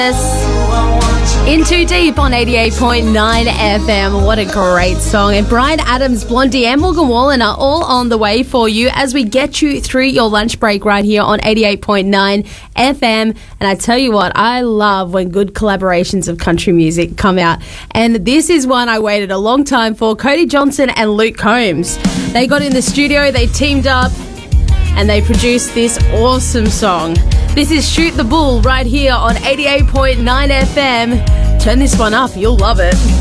In Too Deep on 88.9 FM. What a great song. And Bryan Adams, Blondie and Morgan Wallen are all on the way for you as we get you through your lunch break right here on 88.9 FM. And I tell you what, I love when good collaborations of country music come out. And this is one I waited a long time for. Cody Johnson and Luke Combs. They got in the studio, they teamed up, and they produced this awesome song. This is Shoot the Bull right here on 88.9 FM. Turn this one up, you'll love it.